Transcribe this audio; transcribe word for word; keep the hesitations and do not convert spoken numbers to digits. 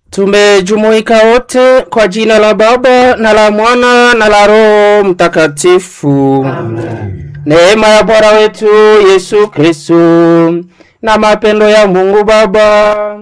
Tumejumuika wote kwa jina la Baba na la Mwana na la Roho Mtakatifu. Amen. Neema ya Bwana wetu Yesu Kristo na mapendo ya Mungu Baba